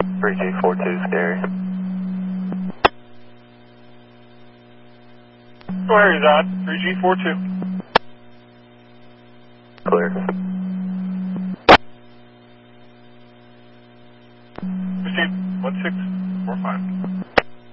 3G42 scary. Square is on, 3G42. Clear. 16, 1645.